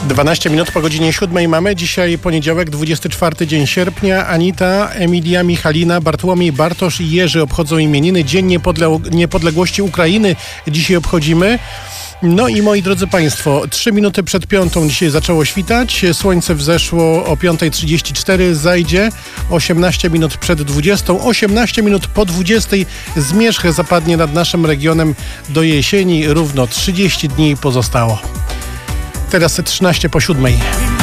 12 minut po godzinie 7 mamy. Dzisiaj poniedziałek, 24 dzień sierpnia. Anita, Emilia, Michalina, Bartłomiej, Bartosz i Jerzy obchodzą imieniny. Dzień Niepodległości Ukrainy dzisiaj obchodzimy. No i moi drodzy Państwo, 3 minuty przed 5 dzisiaj zaczęło świtać. Słońce wzeszło o 5:34, zajdzie 18 minut przed 20. 18 minut po 20 zmierzch zapadnie nad naszym regionem do jesieni. Równo 30 dni pozostało. Teraz 13 po 7.